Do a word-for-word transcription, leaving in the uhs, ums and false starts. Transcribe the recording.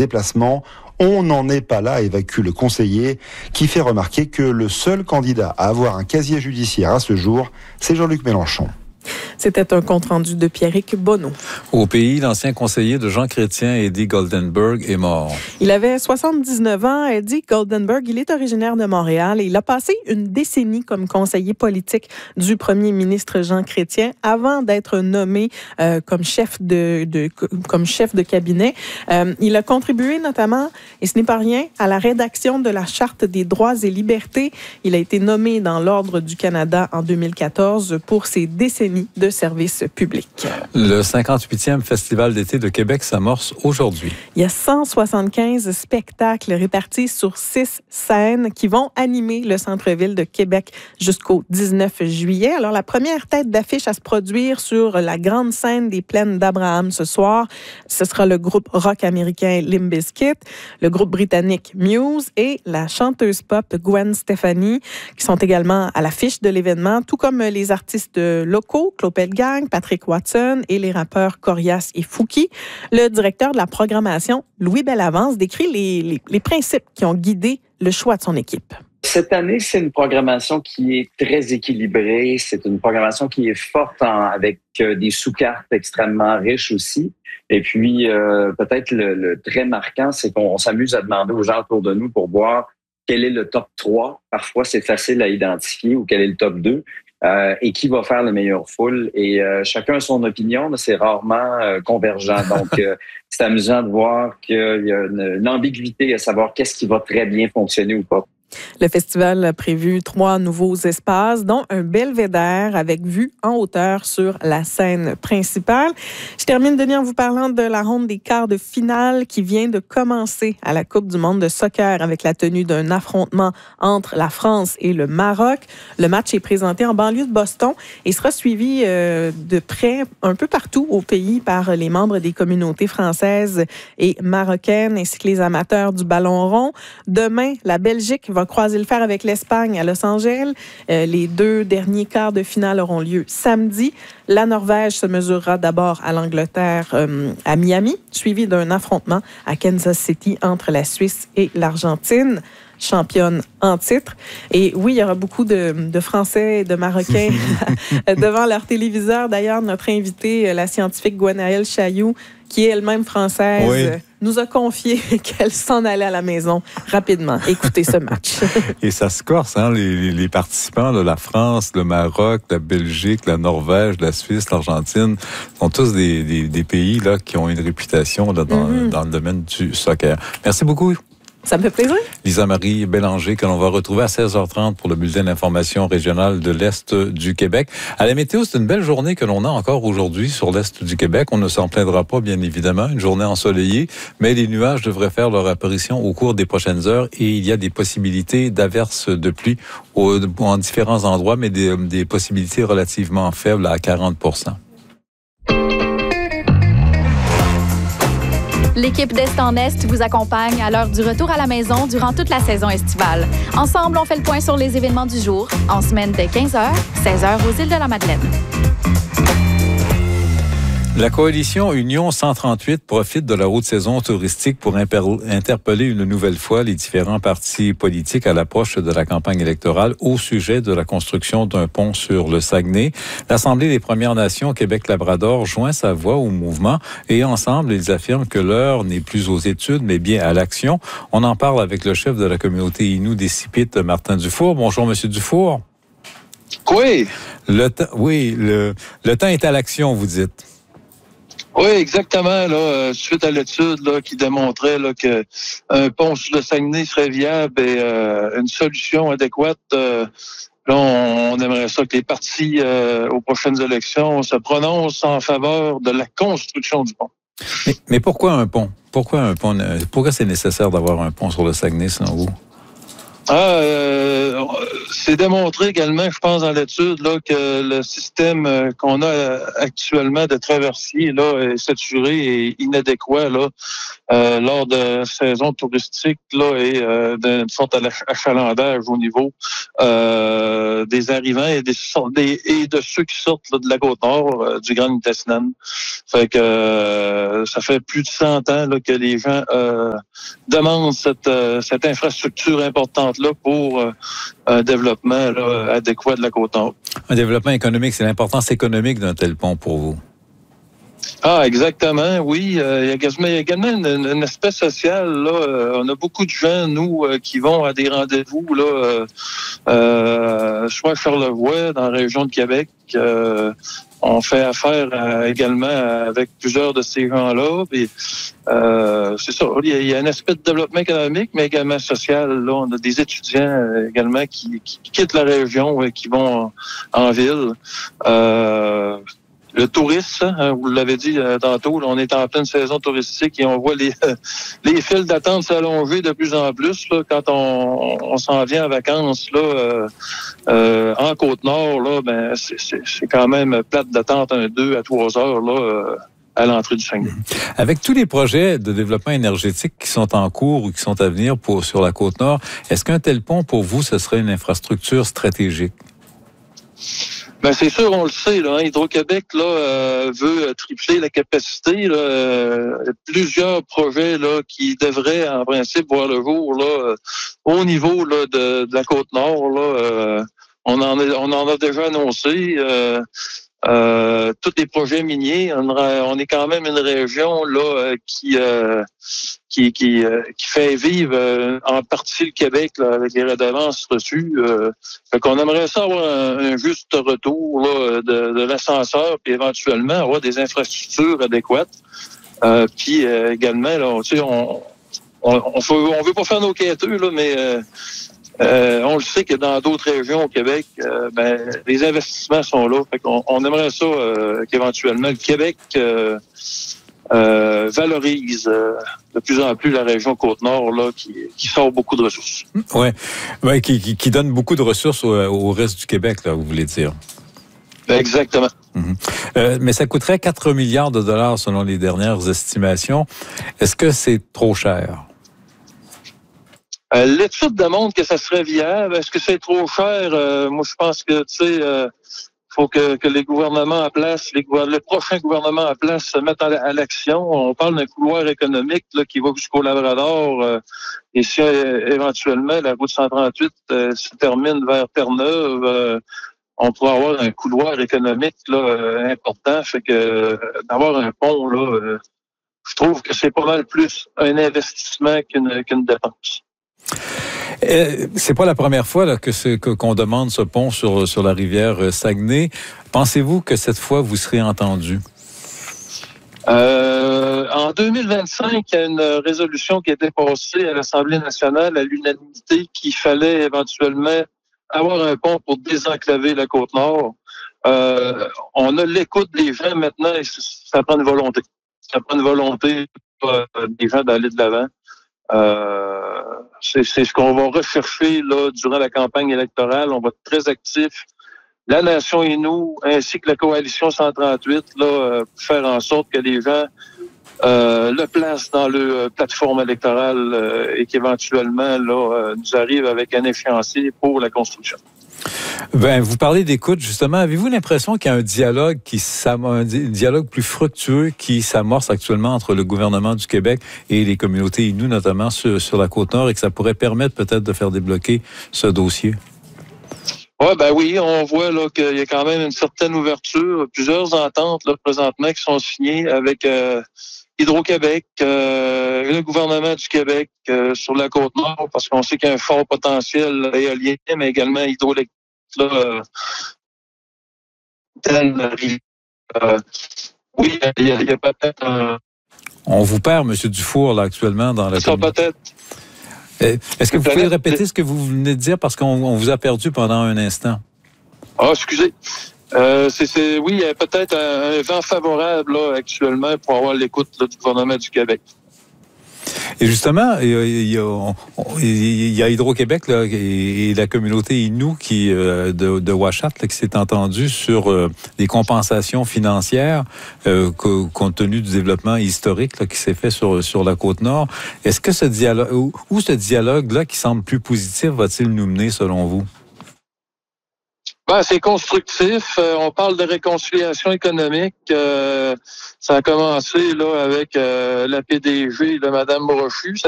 déplacement. On n'en est pas là, évacue le conseiller, qui fait remarquer que le seul candidat à avoir un casier judiciaire à ce jour, c'est Jean-Luc Mélenchon. C'était un compte-rendu de Pierrick Bonneau. Au pays, l'ancien conseiller de Jean Chrétien, Eddie Goldenberg, est mort. Il avait soixante-dix-neuf ans. Eddie Goldenberg, il est originaire de Montréal et il a passé une décennie comme conseiller politique du premier ministre Jean Chrétien avant d'être nommé euh, comme chef de, de comme chef de cabinet. Euh, il a contribué notamment, et ce n'est pas rien, à la rédaction de la Charte des droits et libertés. Il a été nommé dans l'Ordre du Canada en deux mille quatorze pour ses décennies de service public. Le cinquante-huitième Festival d'été de Québec s'amorce aujourd'hui. Il y a cent soixante-quinze spectacles répartis sur six scènes qui vont animer le centre-ville de Québec jusqu'au dix-neuf juillet. Alors, la première tête d'affiche à se produire sur la grande scène des Plaines d'Abraham ce soir, ce sera le groupe rock américain Limp Bizkit, le groupe britannique Muse et la chanteuse pop Gwen Stefani, qui sont également à l'affiche de l'événement, tout comme les artistes locaux Clopel Gang, Patrick Watson et les rappeurs Corias et Fouki. Le directeur de la programmation, Louis Bellavance, décrit les, les, les principes qui ont guidé le choix de son équipe. Cette année, c'est une programmation qui est très équilibrée. C'est une programmation qui est forte en, avec euh, des sous-cartes extrêmement riches aussi. Et puis, euh, peut-être le, le très marquant, c'est qu'on s'amuse à demander aux gens autour de nous pour voir quel est le top trois. Parfois, c'est facile à identifier ou quel est le top deux. Euh, et qui va faire le meilleur full. Et euh, chacun a son opinion, mais c'est rarement euh, convergent. Donc, euh, c'est amusant de voir qu'il y a une, une ambiguïté à savoir qu'est-ce qui va très bien fonctionner ou pas. Le festival a prévu trois nouveaux espaces, dont un belvédère avec vue en hauteur sur la scène principale. Je termine, Denis, en vous parlant de la ronde des quarts de finale qui vient de commencer à la Coupe du monde de soccer avec la tenue d'un affrontement entre la France et le Maroc. Le match est présenté en banlieue de Boston et sera suivi euh, de près un peu partout au pays par les membres des communautés françaises et marocaines ainsi que les amateurs du ballon rond. Demain, la Belgique va croiser le fer avec l'Espagne à Los Angeles. Euh, les deux derniers quarts de finale auront lieu samedi. La Norvège se mesurera d'abord à l'Angleterre euh, à Miami, suivi d'un affrontement à Kansas City entre la Suisse et l'Argentine, championne en titre. Et oui, il y aura beaucoup de, de Français et de Marocains devant leur téléviseur. D'ailleurs, notre invitée, la scientifique Gwenaëlle Chailloux, qui est elle-même française, oui, nous a confié qu'elle s'en allait à la maison rapidement écouter ce match. Et ça se corse, hein, les, les participants de la France, le Maroc, la Belgique, la Norvège, la Suisse, l'Argentine, sont tous des, des, des pays là, qui ont une réputation là, dans, mm-hmm. dans le domaine du soccer. Merci beaucoup. Ça me fait plaisir. Lisa-Marie Bélanger, que l'on va retrouver à seize heures trente pour le bulletin d'information régionale de l'Est du Québec. À la météo, c'est une belle journée que l'on a encore aujourd'hui sur l'Est du Québec. On ne s'en plaindra pas, bien évidemment. Une journée ensoleillée, mais les nuages devraient faire leur apparition au cours des prochaines heures et il y a des possibilités d'averses de pluie au, en différents endroits, mais des, des possibilités relativement faibles à quarante pour cent. L'équipe d'Est en Est vous accompagne à l'heure du retour à la maison durant toute la saison estivale. Ensemble, on fait le point sur les événements du jour, en semaine dès quinze heures, seize heures aux îles de la Madeleine. La coalition Union cent trente-huit profite de la haute saison touristique pour interpeller une nouvelle fois les différents partis politiques à l'approche de la campagne électorale au sujet de la construction d'un pont sur le Saguenay. L'Assemblée des Premières Nations Québec-Labrador joint sa voix au mouvement et ensemble, ils affirment que l'heure n'est plus aux études, mais bien à l'action. On en parle avec le chef de la communauté Innu des Sipites, Martin Dufour. Bonjour, Monsieur Dufour. Oui. Le temps, oui, le, le temps est à l'action, vous dites. Oui, exactement. Là, suite à l'étude là, qui démontrait là, que un pont sur le Saguenay serait viable et euh, une solution adéquate, euh, là, on, on aimerait ça que les partis euh, aux prochaines élections se prononcent en faveur de la construction du pont. Mais, mais pourquoi un pont? Pourquoi un pont? Pourquoi c'est nécessaire d'avoir un pont sur le Saguenay, selon vous? Ah, euh, c'est démontré également, je pense, dans l'étude, là, que le système qu'on a actuellement de traversier là, est saturé et inadéquat. Là. euh, lors de la saison touristique là, et euh, d'une sorte d'achalandage au niveau euh, des arrivants et, des, des, et de ceux qui sortent là, de la Côte-Nord, euh, du Grand Nitassinan. Fait que euh, ça fait plus de cent ans là, que les gens euh, demandent cette, euh, cette infrastructure importante-là pour euh, un développement là, adéquat de la Côte-Nord. Un développement économique, c'est l'importance économique d'un tel pont pour vous. Ah, exactement, oui. Euh, il y a également, il y a également une, une aspect social. Là. Euh, on a beaucoup de gens, nous, euh, qui vont à des rendez-vous, là, euh, euh, soit à Charlevoix, dans la région de Québec. Euh, on fait affaire euh, également avec plusieurs de ces gens-là. Puis, euh, c'est ça. Il y, a, il y a un aspect de développement économique, mais également social. Là, on a des étudiants euh, également qui, qui, qui quittent la région et qui vont en, en ville. Euh, Le tourisme, hein, vous l'avez dit euh, tantôt, là, on est en pleine saison touristique et on voit les euh, les files d'attente s'allonger de plus en plus là, quand on, on s'en vient en vacances là, euh, euh, en Côte-Nord. Là, ben c'est, c'est, c'est quand même plate d'attente un, deux à trois heures là, euh, à l'entrée du Saguenay. Avec tous les projets de développement énergétique qui sont en cours ou qui sont à venir pour sur la Côte-Nord, est-ce qu'un tel pont pour vous, ce serait une infrastructure stratégique? Ben c'est sûr, on le sait. Là, hein, Hydro-Québec là euh, veut tripler la capacité. Là, euh, plusieurs projets là qui devraient en principe voir le jour là euh, au niveau là de, de la Côte-Nord. Là, euh, on en a, on en a déjà annoncé. Euh, Euh, tous les projets miniers, on, on est quand même une région là qui euh, qui qui, euh, qui fait vivre euh, en partie le Québec là, avec les redevances reçues. Euh, fait qu'on aimerait ça avoir un, un juste retour là, de, de l'ascenseur, puis éventuellement avoir des infrastructures adéquates. Euh, puis euh, également, là, tu sais, on on, on, veut, on veut pas faire nos quêteux là, mais euh, Euh, on le sait que dans d'autres régions au Québec, euh, ben, les investissements sont là. Fait qu'on, on aimerait ça euh, qu'éventuellement le Québec euh, euh, valorise euh, de plus en plus la région Côte-Nord là, qui, qui sort beaucoup de ressources. Oui, ouais, qui, qui, qui donne beaucoup de ressources au, au reste du Québec, là, vous voulez dire. Exactement. Mm-hmm. Euh, mais ça coûterait quatre milliards de dollars selon les dernières estimations. Est-ce que c'est trop cher? Euh, l'étude démontre que ça serait viable. Est-ce que c'est trop cher? Euh, moi, je pense que, tu sais, euh, faut que, que les gouvernements en place, les, les prochains gouvernements en place se mettent à, à l'action. On parle d'un couloir économique là, qui va jusqu'au Labrador. Euh, et si euh, éventuellement la route cent trente-huit euh, se termine vers Terre-Neuve, euh, on pourra avoir un couloir économique là, euh, important. Fait que euh, d'avoir un pont, là, euh, je trouve que c'est pas mal plus un investissement qu'une, qu'une dépense. Euh, c'est pas la première fois là, que ce, que, qu'on demande ce pont sur, sur la rivière Saguenay. Pensez-vous que cette fois, vous serez entendu? Euh, en deux mille vingt-cinq, il y a une résolution qui a été passée à l'Assemblée nationale à l'unanimité qu'il fallait éventuellement avoir un pont pour désenclaver la Côte-Nord. Euh, on a l'écoute des gens maintenant et ça prend une volonté. Ça prend une volonté euh, des gens d'aller de l'avant. Euh, c'est, c'est ce qu'on va rechercher là durant la campagne électorale. On va être très actifs. La Nation et nous, ainsi que la Coalition cent trente-huit, là, euh, pour faire en sorte que les gens euh, le placent dans leur euh, plateforme électorale euh, et qu'éventuellement là, euh, nous arrivent avec un échéancier pour la construction. Ben, vous parlez d'écoute, justement. Avez-vous l'impression qu'il y a un dialogue qui un dialogue plus fructueux qui s'amorce actuellement entre le gouvernement du Québec et les communautés inoues, notamment sur, sur la Côte-Nord, et que ça pourrait permettre peut-être de faire débloquer ce dossier? Ouais, ben oui, on voit là qu'il y a quand même une certaine ouverture, plusieurs ententes là présentement qui sont signées avec euh, Hydro-Québec, euh, le gouvernement du Québec euh, sur la Côte-Nord, parce qu'on sait qu'il y a un fort potentiel éolien, mais également hydroélectrique. Là, euh, euh, oui, il y a, il y a peut-être un... On vous perd, M. Dufour, là, actuellement, dans la... Ça peut-être... Est-ce que vous pouvez répéter ce que vous venez de dire parce qu'on on vous a perdu pendant un instant? Ah, excusez. Euh, c'est, c'est, oui, il y a peut-être un, un vent favorable là, actuellement pour avoir l'écoute là, du gouvernement du Québec. Et justement, il y a, il y a Hydro-Québec là, et la communauté Innu qui, de, de Ouachat là, qui s'est entendue sur euh, les compensations financières euh, compte tenu du développement historique là, qui s'est fait sur, sur la Côte-Nord. Est-ce que ce dialogue, où, où ce dialogue-là qui semble plus positif va-t-il nous mener selon vous? Ben, c'est constructif. Euh, on parle de réconciliation économique. Euh, ça a commencé là avec euh, la P D G de Mme Brochu. Ça